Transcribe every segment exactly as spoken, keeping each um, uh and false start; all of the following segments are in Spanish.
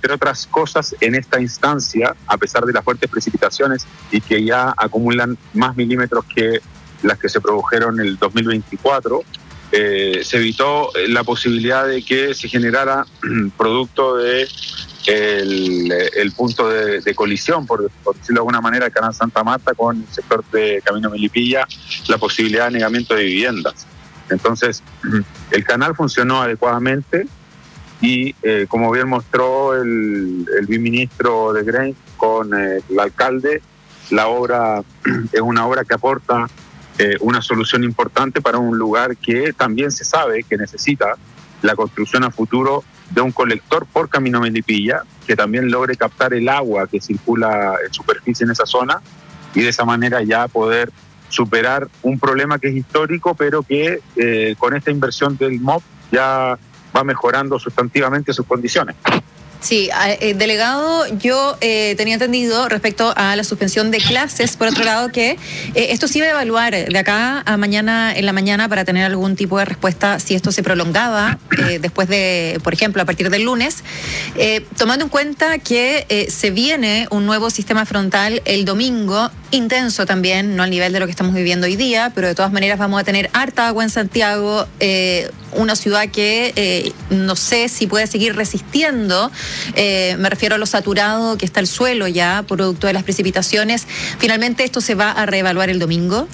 entre otras cosas, en esta instancia, a pesar de las fuertes precipitaciones y que ya acumulan más milímetros que las que se produjeron en el dos mil veinticuatro, eh, se evitó la posibilidad de que se generara producto de el, el punto de, de colisión, por, por decirlo de alguna manera, el Canal Santa Marta con el sector de Camino Melipilla, la posibilidad de anegamiento de viviendas. Entonces, el canal funcionó adecuadamente y, eh, como bien mostró el, el viceministro de Green con eh, el alcalde, la obra es una obra que aporta eh, una solución importante para un lugar que también se sabe que necesita la construcción a futuro de un colector por Camino Melipilla, que también logre captar el agua que circula en superficie en esa zona y de esa manera ya poder superar un problema que es histórico, pero que eh, con esta inversión del M O P ya va mejorando sustantivamente sus condiciones. Sí, eh, delegado, yo eh, tenía entendido respecto a la suspensión de clases, por otro lado, que eh, esto se iba a evaluar de acá a mañana en la mañana para tener algún tipo de respuesta si esto se prolongaba eh, después de, por ejemplo, a partir del lunes, eh, tomando en cuenta que eh, se viene un nuevo sistema frontal el domingo, intenso también, no al nivel de lo que estamos viviendo hoy día, pero de todas maneras vamos a tener harta agua en Santiago, eh, una ciudad que eh, no sé si puede seguir resistiendo. Eh, me refiero a lo saturado que está el suelo ya, producto de las precipitaciones. Finalmente, ¿esto se va a reevaluar el domingo?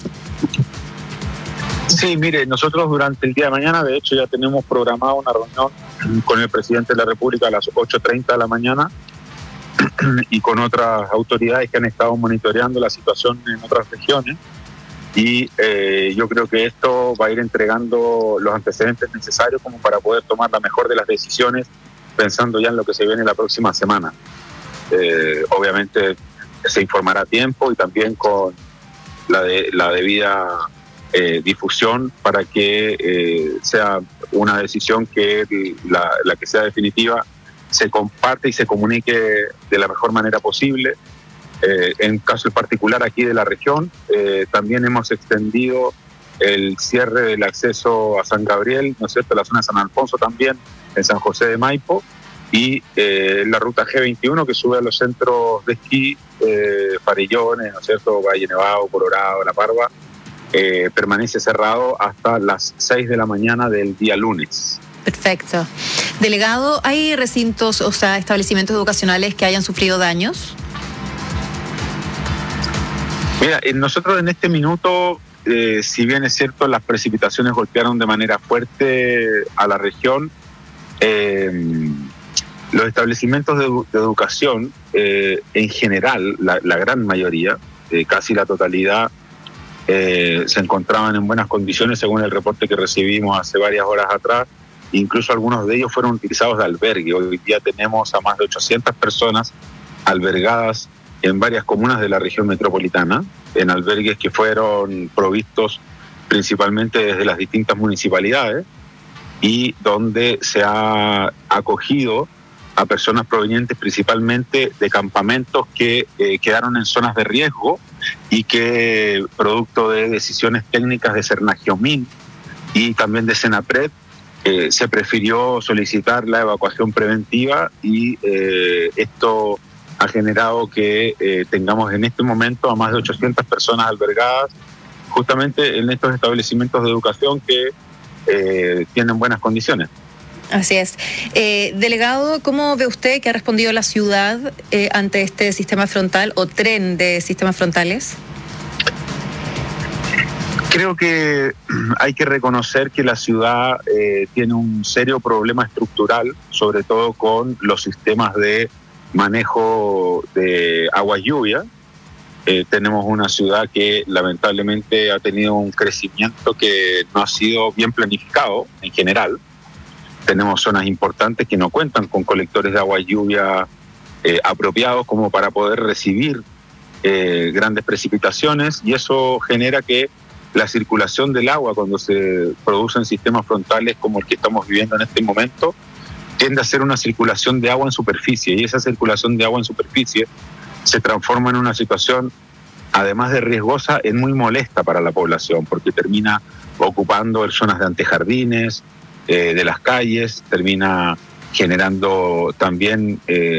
Sí, mire, nosotros durante el día de mañana, de hecho, ya tenemos programada una reunión con el presidente de la República a las ocho treinta de la mañana y con otras autoridades que han estado monitoreando la situación en otras regiones. Y eh, yo creo que esto va a ir entregando los antecedentes necesarios como para poder tomar la mejor de las decisiones, pensando ya en lo que se viene la próxima semana. Eh, obviamente se informará a tiempo y también con la, de, la debida eh, difusión para que eh, sea una decisión que la, la que sea definitiva se comparte y se comunique de la mejor manera posible. Eh, en caso en particular aquí de la región, eh, también hemos extendido el cierre del acceso a San Gabriel, ¿no es cierto?, la zona de San Alfonso también, en San José de Maipo, y eh, la ruta G veintiuno que sube a los centros de esquí, eh, Farillones, ¿no es cierto?, Valle Nevado, Colorado, La Parva, eh, permanece cerrado hasta las seis de la mañana del día lunes. Perfecto. Delegado, ¿hay recintos, o sea, establecimientos educacionales que hayan sufrido daños? Mira, nosotros en este minuto, eh, si bien es cierto, las precipitaciones golpearon de manera fuerte a la región, eh, los establecimientos de, de educación, eh, en general, la, la gran mayoría, eh, casi la totalidad, eh, se encontraban en buenas condiciones según el reporte que recibimos hace varias horas atrás. Incluso algunos de ellos fueron utilizados de albergue. Hoy día tenemos a más de ochocientas personas albergadas en varias comunas de la región metropolitana, en albergues que fueron provistos principalmente desde las distintas municipalidades y donde se ha acogido a personas provenientes principalmente de campamentos que eh, quedaron en zonas de riesgo y que, producto de decisiones técnicas de Cernagiomín y también de Senapred, eh, se prefirió solicitar la evacuación preventiva y eh, esto ha generado que eh, tengamos en este momento a más de ochocientas personas albergadas justamente en estos establecimientos de educación que eh, tienen buenas condiciones. Así es. Eh, delegado, ¿cómo ve usted que ha respondido la ciudad eh, ante este sistema frontal o tren de sistemas frontales? Creo que hay que reconocer que la ciudad eh, tiene un serio problema estructural, sobre todo con los sistemas de manejo de agua y lluvia. Eh, tenemos una ciudad que lamentablemente ha tenido un crecimiento que no ha sido bien planificado en general. Tenemos zonas importantes que no cuentan con colectores de agua y lluvia eh, apropiados como para poder recibir eh, grandes precipitaciones, y eso genera que la circulación del agua, cuando se producen sistemas frontales como el que estamos viviendo en este momento, tiende a ser una circulación de agua en superficie, y esa circulación de agua en superficie se transforma en una situación, además de riesgosa, en muy molesta para la población, porque termina ocupando zonas de antejardines, eh, de las calles, termina generando también eh,